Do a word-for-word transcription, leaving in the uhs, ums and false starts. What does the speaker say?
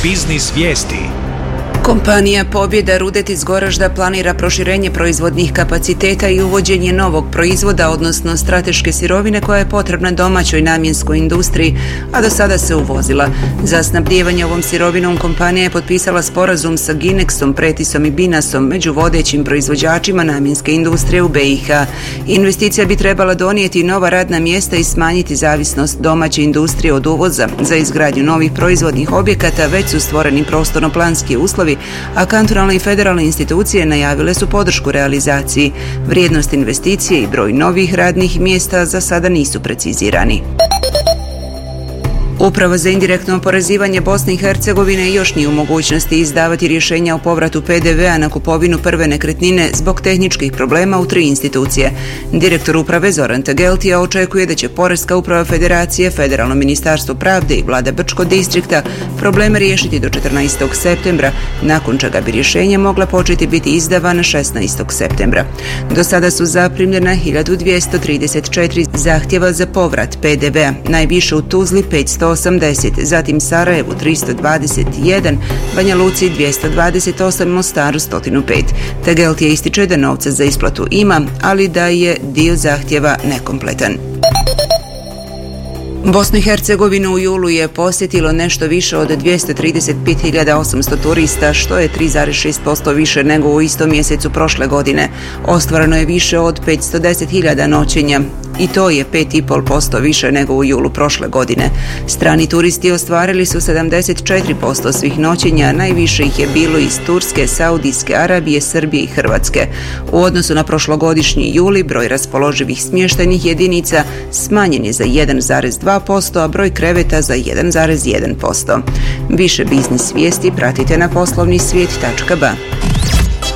Biznis vijesti. Kompanija Pobjeda Rudet iz Goražda planira proširenje proizvodnih kapaciteta i uvođenje novog proizvoda, odnosno strateške sirovine koja je potrebna domaćoj namjenskoj industriji, a do sada se uvozila. Za snabdijevanje ovom sirovinom kompanija je potpisala sporazum sa Ginexom, Pretisom i Binasom, među vodećim proizvođačima namjenske industrije u B i H. Investicija bi trebala donijeti nova radna mjesta i smanjiti zavisnost domaće industrije od uvoza. Za izgradnju novih proizvodnih objekata već su stvoreni prostorno-planski uslovi, a kantonalne i federalne institucije najavile su podršku realizaciji. Vrijednost investicije i broj novih radnih mjesta za sada nisu precizirani. Uprava za indirektno oporezivanje Bosne i Hercegovine još nije u mogućnosti izdavati rješenja o povratu P D V-a na kupovinu prve nekretnine zbog tehničkih problema u tri institucije. Direktor uprave Zoran Tageltija očekuje da će Poreska uprava Federacije, Federalno ministarstvo pravde i vlada Brčko distrikta probleme riješiti do četrnaestog septembra, nakon čega bi rješenje mogla početi biti izdavana šesnaestog septembra. Do sada su zaprimljena hiljadu dvjesto trideset četiri zahtjeva za povrat P D V-a, najviše u Tuzli petsto osamdeset, zatim Sarajevu tristo dvadeset jedan, Banja Luci dvjesto dvadeset osam, Mostaru sto pet. Tageltija ističe da novca za isplatu ima, ali da je dio zahtjeva nekompletan. Bosnu i Hercegovinu u julu je posjetilo nešto više od dvjesto trideset pet hiljada osamsto turista, što je tri zarez šest posto više nego u istom mjesecu prošle godine. Ostvareno je više od petsto deset hiljada noćenja i to je pet zarez pet posto više nego u julu prošle godine. Strani turisti ostvarili su sedamdeset četiri posto svih noćenja, najviše ih je bilo iz Turske, Saudijske Arabije, Srbije i Hrvatske. U odnosu na prošlogodišnji juli broj raspoloživih smještajnih jedinica smanjen je za jedan zarez dva posto, a broj kreveta za jedan zarez jedan posto. Više biznis vijesti pratite na poslovni svijet tačka ba.